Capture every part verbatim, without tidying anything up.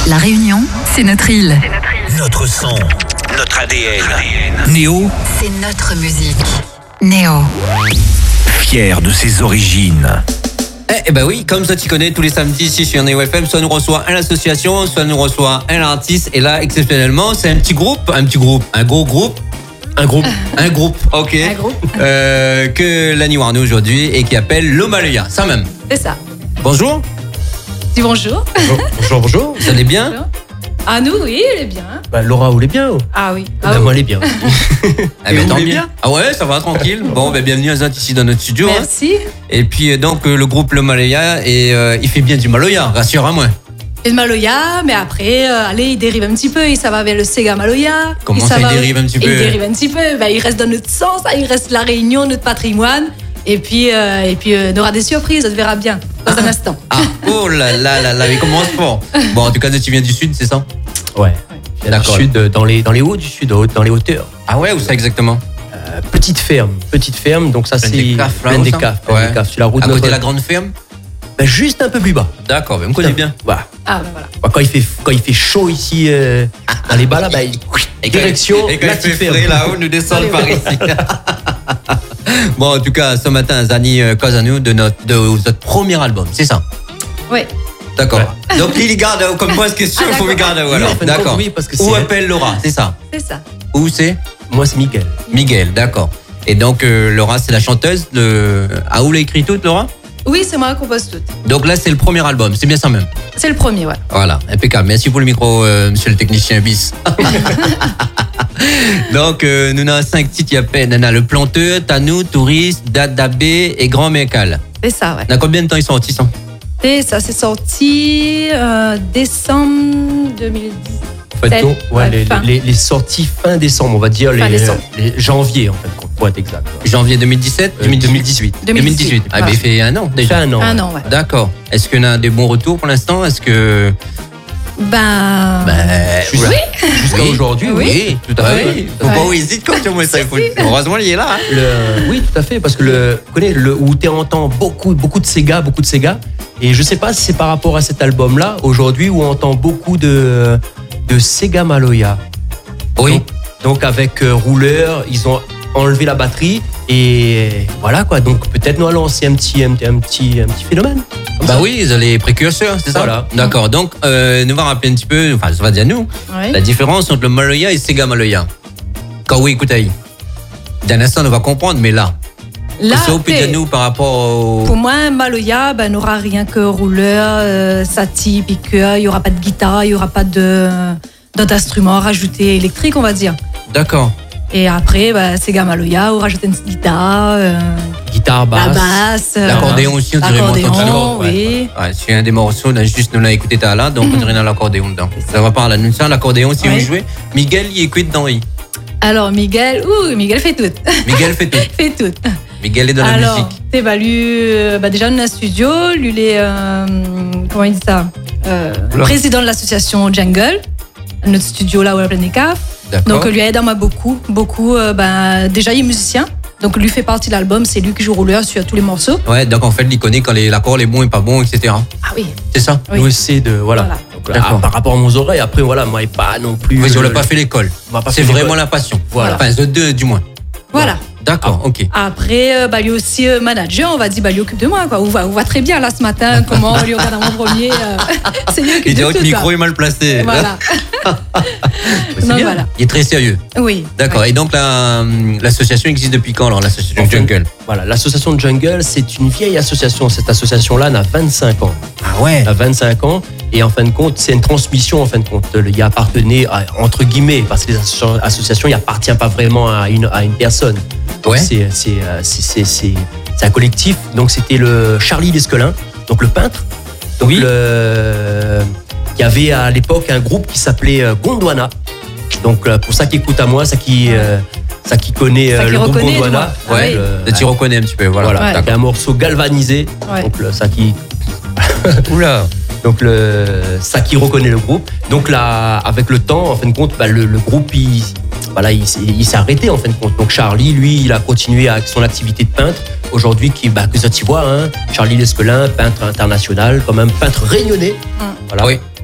La Réunion, c'est notre île. C'est notre île. Notre son, notre A D N. Néo, c'est notre musique. Néo. Fier de ses origines. Eh, eh ben oui, comme ça tu connais, tous les samedis ici sur Néo F M, soit nous reçoit un association, soit nous reçoit un artiste. Et là, exceptionnellement, c'est un petit groupe, un petit groupe, un gros groupe. Un groupe, un groupe, ok. Un groupe. Euh, que l'Annie Warner aujourd'hui et qui appelle l'Omaloya, ça même. C'est ça. Bonjour. Dis bonjour. Bonjour, bonjour. Vous allez bien? Bonjour. Ah, nous, oui, elle est bien. Bah, Laura, vous allez bien? Ah oui. Ah, Ah, oui. moi, elle est bien. Ah, ben, vous tant allez mieux. bien? Ah ouais, ça va, tranquille. Bon, ben, bienvenue à Zat ici dans notre studio. Merci. Hein. Et puis, euh, donc, euh, le groupe l'Omaloya, et euh, il fait bien du Maloya, rassure-moi. Et le Maloya, mais après, euh, allez, il dérive un petit peu, il ça va vers le Sega Maloya. Comment Et ça, il va- dérive un petit Il peu? dérive un petit peu. Ben, il reste dans notre sens, ça, il reste la Réunion, notre patrimoine. Et puis, euh, et puis euh, on aura des surprises, on te verra bien dans un instant. Ah, oh là là là là, mais comment on se fort? Bon, en tout cas, tu viens du sud, c'est ça? Ouais. Dans D'accord. le sud, dans les, dans les hauts du sud, dans les hauteurs. Ah ouais, où ça exactement? Euh, petite ferme, petite ferme, donc ça Plein c'est. des caves, là, plein où des ça? caves, plein Ouais. des caves. Sur la route À de côté de notre- la grande ferme? Bah, juste un peu plus bas. D'accord, ben, on me connaît bien. Voilà. Ah, ben voilà. Bah, quand, il fait, quand il fait chaud ici, euh, dans les bas là, bah, il- Et quand- direction, et quand la il fait petite ferme. frais là-haut, nous descendons par ici. Bon, en tout cas, ce matin, Zani euh, cause à nous de notre, de notre premier album, c'est ça? Oui. D'accord. Donc, il garde euh, comme pose question, il Ah, faut me d'accord. garder. Oui, Voilà. en fin de D'accord. compte, oui, parce que Où c'est- appelle Laura, c'est ça? C'est ça. Où c'est? Moi c'est Miguel. Miguel, d'accord. Et donc, euh, Laura, c'est la chanteuse de. Ah, où l'a écrit toute, Laura? Oui, c'est moi qui compose tout. Donc là, c'est le premier album, c'est bien ça même. C'est le premier, ouais. Voilà, impeccable. Merci pour le micro, euh, monsieur le technicien bis. Donc, euh, nous avons cinq titres. Il y a peine. On a Le Planteur, Tanou, Touriste, Dadabé et Grand Mécal. C'est ça, ouais. On a combien de temps ils sont sortis ça? Et ça, c'est sorti euh, décembre deux mille dix. En fait, Sept, donc, ouais, ouais, les, fin. les, les sorties fin décembre, on va dire Fin les, décembre. les janvier en fait, pour être exact. Janvier deux mille dix-sept, Euh, deux mille deux mille dix-huit. deux mille dix-huit. Ah, ben, il fait un an Fait déjà. un an. Un ouais. an, ouais. D'accord. Est-ce qu'on a des bons retours pour l'instant? Est-ce que. Ben. Ben, Jusqu'à oula. jusqu'à Oui. aujourd'hui, oui. Oui, tout à fait. Oui. Faut Ouais. pas où hésite quand tu vois ça. il faut- Heureusement, il est là. hein. Le- oui, tout à fait, parce que le, vous connaissez, le, où tu entends beaucoup, beaucoup de Sega, beaucoup de Sega, et je sais pas si c'est par rapport à cet album-là, aujourd'hui, où on entend beaucoup de, de Sega Maloya. Oui. Donc, donc avec euh, rouleur, ils ont enlevé la batterie, et voilà quoi. Donc peut-être nous allons lancer un petit, un, un petit, un petit phénomène. Comme Bah ça. oui, ils ont les précurseurs, c'est ça? Voilà. D'accord. Donc, euh, nous va rappeler un petit peu, enfin, ça va dire nous, Ouais. la différence entre le Maloya et Sega Maloya. Quand oui, écoute, aïe. D'un instant, on va comprendre, mais là, Là, c'est au plus t'es- de nous par rapport au. pour moi, Maloya, ben, n'aura rien que rouleur, euh, sati, piqueur, il n'y aura pas de guitare, il n'y aura pas de, d'autres instruments rajoutés électriques, on va dire. D'accord. Et après, ben, Sega Maloya, on rajoute une petite guitare, euh, Guitare, basse. la basse, euh, L'accordéon aussi, on dirait l'accordéon, montant de oui. Ouais, c'est un des morceaux, là, juste nous l'a écouté tout à l'heure, donc on dirait dans l'accordéon dedans. Ça va par là. Nous, ça, l'accordéon, si Ouais. vous jouez, Miguel, il écoute dans I. Alors, Miguel, ouh, Miguel fait tout. Miguel fait tout. fait tout. Miguel est dans la Alors, musique. t'es bah, lui, euh, bah, déjà, on a un studio, lui, il est, euh, comment il dit ça euh, Oula. président de l'association Jungle, notre studio là où on a plein des caves. D'accord. Donc, lui aide à moi beaucoup, beaucoup. euh, bah, déjà, il est musicien, donc lui fait partie de l'album, c'est lui qui joue rouleur sur tous les morceaux. Ouais, donc en fait, il connaît quand les- l'accord est bon et pas bon, et cetera. Ah oui, C'est ça? oui. Nous essayer de. Voilà. Voilà. Donc, là, D'accord. par rapport à mon oreille, après, voilà, moi, et pas non plus. Oui, on le- n'a pas fait l'école. on va pas C'est faire vraiment l'école. la passion. Voilà. Enfin, the deux, du moins. Voilà. D'accord, ok. Après, euh, bah, lui aussi euh, manager, on va dire, bah, lui occupe de moi. Quoi. On, voit, on voit très bien là ce matin comment on lui regarde à mon premier. euh, c'est lui qui Il dit, occupe de votre tout. micro quoi. est mal placé. Voilà. C'est Non, bien. voilà. Il est très sérieux. Oui. D'accord. Et donc, la, l'association existe depuis quand, alors, l'association Enfin, Jungle? Voilà, l'association de Jungle, c'est une vieille association. Cette association-là n'a vingt-cinq ans. Ah ouais? Elle a vingt-cinq ans. Et en fin de compte, c'est une transmission, en fin de compte. Il y appartenait, à- entre guillemets, parce que les asso- associations, il n'appartient pas vraiment à une, à une personne. Donc, Ouais. c'est, c'est, euh, c'est, c'est, c'est, c'est un collectif. Donc, c'était le Charlie Lesquelin, donc le peintre. Donc, Oui. le, il y avait à l'époque un groupe qui s'appelait euh, Gondwana. Donc, euh, pour ça qui écoute à moi, ça qui, euh, ça qui connaît Ça euh, qui le groupe reconnaît, Gondwana. du moins. Ah Ouais. oui. Tu reconnais un petit peu, voilà. Voilà, Ouais. avec un morceau galvanisé. Ouais. Donc, le, ça qui. Oula. Donc le, ça qui reconnaît le groupe. Donc là, avec le temps, en fin de compte, bah, le, le groupe, il, voilà, il, s'est- il s'est arrêté en fin de compte. Donc Charlie, lui, il a continué avec son activité de peintre. Aujourd'hui, qui, bah, que ça tu vois, hein, Charlie Lesquelin, peintre international, quand même peintre réunionnais. Mm. Voilà. Oui.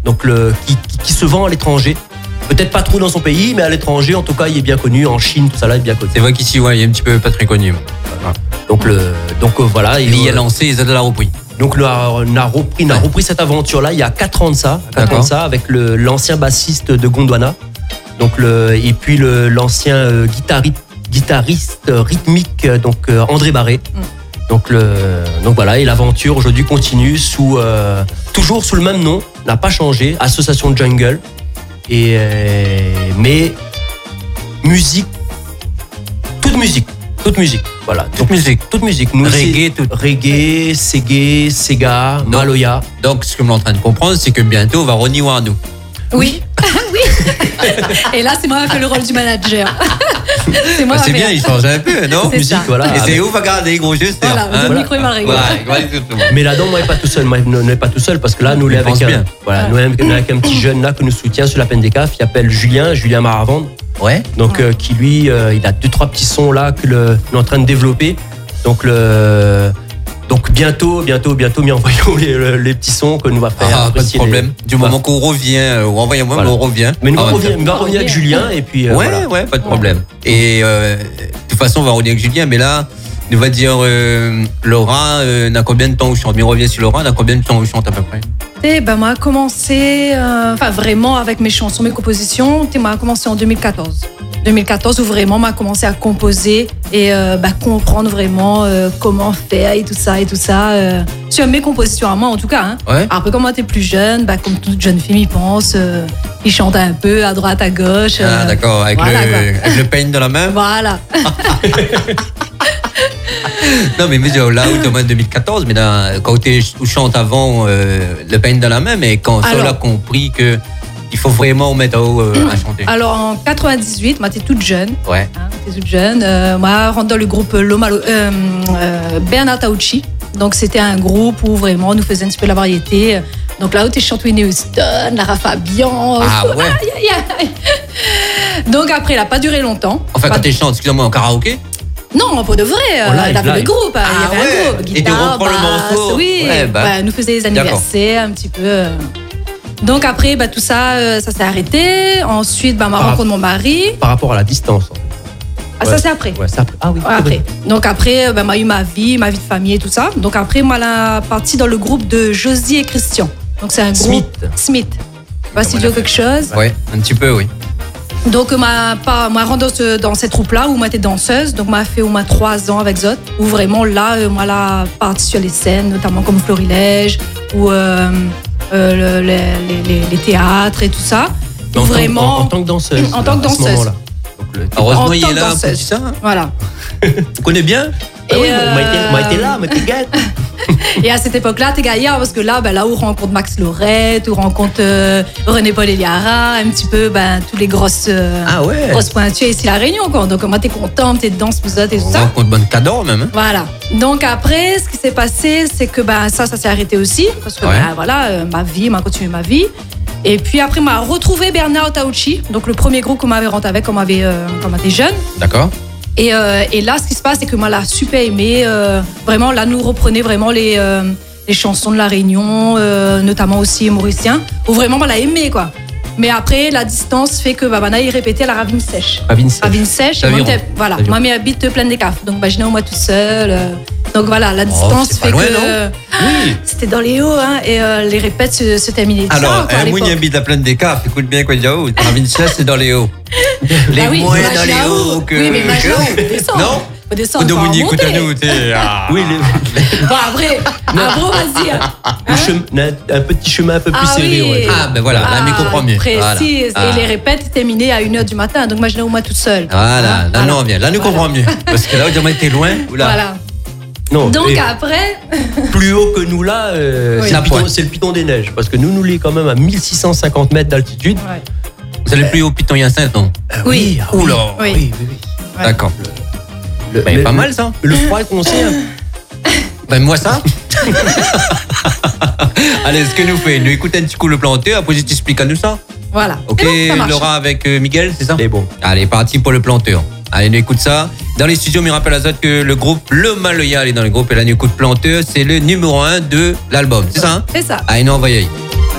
donc le, qui, qui, qui se vend à l'étranger. Peut-être pas trop dans son pays, mais à l'étranger, en tout cas, il est bien connu. En Chine, tout ça là, il est bien connu. C'est vrai qu'ici, ouais, il est un petit peu pas très connu. Voilà. Donc, le, donc euh, voilà. Il y a euh, lancé, ils ont de la repris. Donc, on a, on a repris, on a repris cette aventure-là il y a quatre ans de ça, quatre ans de ça avec le, l'ancien bassiste de Gondwana. Donc, le, et puis le, l'ancien euh, guitariste, guitariste euh, rythmique, euh, donc euh, André Barré. Mm. Donc, le, donc voilà, et l'aventure aujourd'hui continue sous, euh, toujours sous le même nom, n'a pas changé, Association Jungle. Et euh, mais musique, toute musique, toute musique, voilà, toute musique, toute musique. Nous, reggae, tout. reggae, Segé, Sega, donc, Maloya. Donc, ce que je suis en train de comprendre, c'est que bientôt, on va Ronnie Warnou. Oui, oui. Et là, c'est moi qui fais le rôle du manager. C'est moi. Bah, c'est bien, il change un peu, non? C'est musique, ça. voilà. Et c'est où va garder gros jeux, c'est voilà, hein? le micro et ma règle. Voilà, exactement. Mais là-dedans, moi, on n'est pas tout seul. Moi, on n'est pas tout seul parce que là, nous, Je on est avec pense un, bien. voilà, Ouais. nous, on est avec un petit jeune là que nous soutient sur la peine des cafes. Il s'appelle Julien, Julien Maravande. Ouais. Donc, Ouais. euh, qui lui, euh, il a deux trois petits sons là que le, on est en train de développer. Donc le, donc bientôt, bientôt, bientôt, mais envoyons les, les petits sons que nous va faire. Ah, pas de apprécier problème. les- Du moment qu'on revient, euh, ou envoyez-moi, Voilà. mais on revient. Mais nous Ah, va ouais. revenir, nous va revenir avec Julien et puis. euh, Ouais, voilà. ouais, pas de problème. Et euh, de toute façon, on va revenir avec Julien, mais là, nous va dire euh, Laura, euh, n'a combien de temps où chante? Mais on revient sur Laura, n'a combien de temps où chante à peu près? Et ben, moi, a commencé, euh, enfin, vraiment avec mes chansons, mes compositions, et moi, a commencé en deux mille quatorze. deux mille quatorze, où vraiment, m'a commencé à composer et euh, bah, comprendre vraiment euh, comment faire et tout ça et tout ça. Euh, sur mes compositions à moi, en tout cas. Hein. Ouais. Après, quand moi, t'es plus jeune, bah, comme toute jeune fille, il pense, euh, il chante un peu à droite, à gauche. Ah, euh, d'accord, avec, voilà, le, quoi. avec le peigne dans la main. Voilà. Non, mais, mais là, où t'es en deux mille quatorze, mais là, quand tu chantes avant euh, le peigne dans la main, mais quand ça, Alors. on a compris que il faut vraiment mettre haut euh, à chanter. Alors, en quatre-vingt-dix-huit, moi, t'es toute jeune. Ouais. Hein, t'es toute jeune. Euh, moi, je rentre dans le groupe Lomalo, euh, euh, Bernard Tauchi. Donc, c'était un groupe où vraiment on nous faisait un petit peu la variété. Donc, là où tu chantes Whitney Houston, Lara Fabian. Ah ouais. Aïe, aïe, aïe. Donc, après, il n'a pas duré longtemps. Enfin, Pas- quand tu chantes, excusez-moi, en karaoké. Non, pas de vrai. En Euh, live, il avait le live. groupe. hein, Ah il y avait ouais. un groupe. Et tu Guitare, reprends le basse, morceau. Oui. Ouais, bah. Ouais, nous faisait les D'accord. anniversaires un petit peu. euh. Donc, après, bah, tout ça, euh, ça s'est arrêté. Ensuite, bah, ma Ah. rencontre de mon mari. Par rapport à la distance. en fait. Ah, Ouais. ça, c'est après. Ouais, ça après. Ah oui. Ouais, après. Donc après, ben, moi, eu ma vie, ma vie de famille et tout ça. Donc après, moi, la partie dans le groupe de Josie et Christian. Donc c'est un groupe. Smith. Smith. Je sais pas si tu veux quelque chose. Ouais, un petit peu, oui. Donc ma, pas, moi, rentre dans, ce, dans cette troupe-là où moi, j'étais danseuse. Donc moi, fait au moins trois ans avec Zot. Où vraiment, là, euh, moi, la partie sur les scènes, notamment comme Florilège, ou euh, euh, le- les, les- les- les théâtres et tout ça. Mais en, vraiment. tant, en, en tant que danseuse. En tant que à ce danseuse. moment-là. Donc, le- Heureusement, En il tant est que là pour danseuse. dire ça. hein. Voilà. Vous connaissez bien? Ah oui, Et, on m'a été, on m'a été euh, là, mais t'es gâte. Et à cette époque-là, t'es gaillard parce que là, ben, là où on rencontre Max Lorette, où on rencontre euh, René Paul Eliara, un petit peu ben, tous les grosses, euh, Ah ouais. grosses pointures ici à La Réunion. Quoi. Donc moi, t'es contente, t'es dedans, tout ça, et tout On ça. rencontre bonne cador même. Hein. Voilà. Donc après, ce qui s'est passé, c'est que ben, ça, ça s'est arrêté aussi. Parce que Ouais. ben, voilà, euh, ma vie, m'a continué ma vie. Et puis après, m'a retrouvé Bernard Tauchi, donc le premier groupe qu'on m'avait rentré avec quand on avait, euh, quand on était jeune. D'accord. Et, euh, et là, ce qui se passe, c'est que moi, là, super aimé. Euh, vraiment, là, nous reprenez vraiment les, euh, les chansons de La Réunion, euh, notamment aussi mauricien, où vraiment, on l'a aimé, quoi. Mais après, la distance fait que bah, maintenant, il répétait à la Ravine Sèche. Ravine Sèche. Ravine Sèche, et moi, Aviron. t'es- voilà. Aviron. Moi, mais habite plein des caves. Donc, imaginez moi tout seul. euh. donc, voilà, la distance c'est pas fait loin, que. non euh, Oui. C'était dans les hauts, hein, et euh, les répètes se, se terminaient tard, Alors, quoi, à un l'époque. mouni habite la plaine des caves, écoute bien quoi dire. Ravine Sèche, c'est dans les hauts. Les Ah oui, moins imagine dans les là-haut. hauts que. Oui, mais imagine que- là-haut, faut descendre. Non? Faut descendre. Ou faut Mouni, écoute à remonter. nous, t'es. ah. Oui, le, Bon, après, après, vas-y. hein. le chemin- un petit chemin un peu plus Ah serré. oui. ouais. Ah, ben voilà, là, mais comprend mieux. Précise. Voilà. Et Ah. les répètes terminaient à une heure du matin. Donc, imaginez au moins toute seule. Voilà, là, Voilà. nous on vient. Là, nous Voilà. comprend mieux. Parce que là, on dirait que t'es loin. Oula. Voilà. Non, Donc, et après, plus haut que nous là, euh, Oui. c'est, La le piton, pointe. c'est le piton des neiges. Parce que nous, nous l'est quand même à mille six cent cinquante mètres d'altitude. ouais. Vous allez plus haut Piton Hyacinthe, non? Oui. ah oui. Oula. Oui. Oui, oui, oui. Ouais. D'accord. Le- Mais le- pas mal ça. Le froid est conseillé. Ben moi ça. Allez, ce que nous fait, nous écoutons un petit coup le planteur, après je t'explique à nous ça. Voilà. Ok, C'est bon, ça marche. Laura avec euh, Miguel, c'est ça? C'est bon. Allez, parti pour le planteur. Allez, nous écoute ça. Dans les studios, me rappelle Azot que le groupe Le Maloya est dans le groupe et là, nous écoute planteur, c'est le numéro un de l'album, c'est ça? Hein? C'est ça. Allez, nous envoyons.